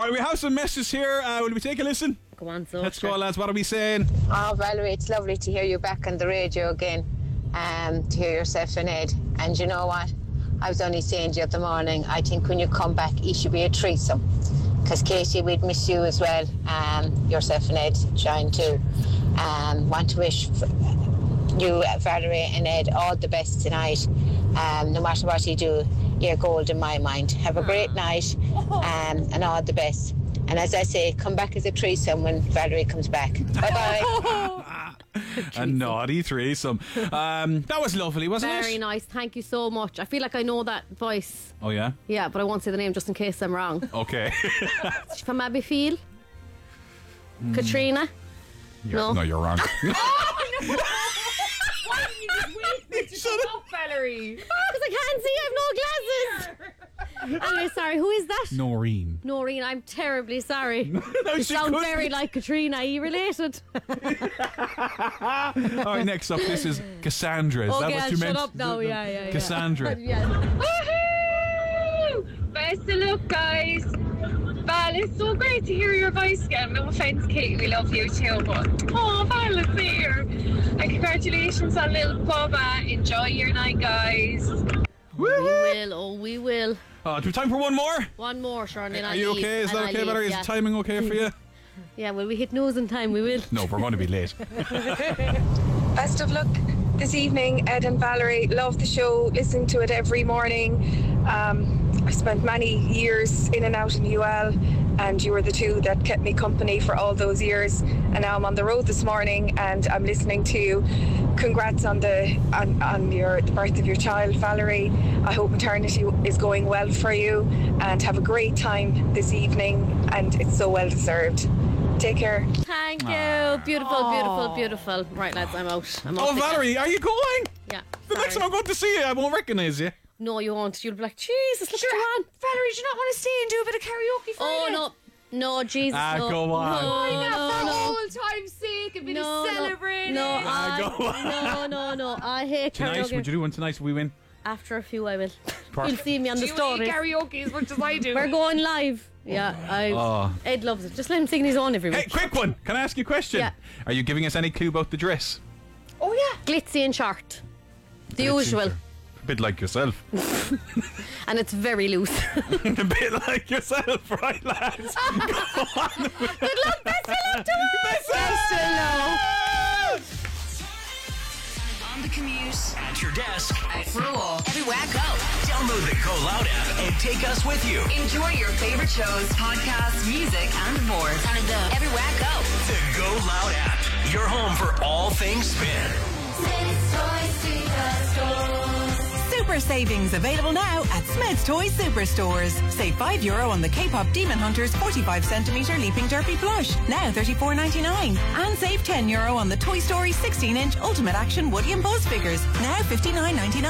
Alright, we have some messages here. Will we take a listen? Go on, so. Let's go, lads. What are we saying? Oh, Valerie, it's lovely to hear you back on the radio again. To hear yourself and Ed. And you know what? I was only saying to you the morning, I think when you come back, it should be a threesome. Because Katie, we'd miss you as well. Yourself and Ed, Shine too. Want to wish you, Valerie and Ed, all the best tonight. No matter what you do, you're gold in my mind. Have a great night and all the best. And as I say, come back as a threesome when Valerie comes back. Bye-bye. A naughty threesome. That was lovely, wasn't it? Very nice. Thank you so much. I feel like I know that voice. Oh, yeah? Yeah, but I won't say the name just in case I'm wrong. Okay. From Abbeyfield? Katrina? No, you're wrong. Oh, no! Why didn't you just wait to come up, Valerie? Because I can't see, I have no glasses. Anyway, sorry, who is that? Noreen. Noreen, I'm terribly sorry. You she sound couldn't. very like Katrina. Are you related? Alright, next up, this is Cassandra. Is that what you shut meant? up now. Yeah. Cassandra. Yeah. Woohoo! Best of luck, guys. Val, it's so great to hear your voice again. No offence, Katie, we love you too, but Val is here. And congratulations on little Bubba. Enjoy your night, guys. We will. Do we have time for one more? One more, Sean. Are you okay? Is that okay, Valerie? Is the timing okay for you? Yeah, well, we hit news in time, we will. No, we're going to be late. Best of luck this evening, Ed and Valerie. Love the show, listening to it every morning. I spent many years in and out in UL, and you were the two that kept me company for all those years. And now I'm on the road this morning and I'm listening to you. Congrats on the birth of your child, Valerie. I hope maternity is going well for you, and have a great time this evening, and it's so well deserved. Take care. Thank you. Beautiful. Right, lads, I'm out. Oh, Valerie, are you going? Yeah. The next time I'm going to see you, I won't recognise you. No, you won't. You'll be like, Jesus, look Sure. at you on. Valerie, do you not want to stay and do a bit of karaoke for Oh, you? no, Jesus. No. Go on. For old time's sake, a bit of celebrating. No, I hate Tonight, karaoke. would you do one tonight if we win? After a few, I will. Perfect. You'll see me on the Do you stories. hate karaoke as much as I do? We're going live. Yeah, Ed loves it. Just let him sing his own every week. Hey, quick one. Can I ask you a question? Yeah. Are you giving us any clue about the dress? Oh, yeah. Glitzy and short. The usual. A bit like yourself. And it's very loose. A bit like yourself, right, lads? Go on. Good luck, best of luck to us. Best of luck. On the commute, at your desk, at school, everywhere I go. Download the Go Loud app and take us with you. Enjoy your favorite shows, podcasts, music, and more. Time to go everywhere I go. The Go Loud app, your home for all things spin. Super savings available now at Smith's Toy Superstores. Save €5 on the K-pop Demon Hunters 45cm Leaping Derpy plush, now $34.99. And save €10 on the Toy Story 16-inch Ultimate Action Woody and Buzz figures, now $59.99.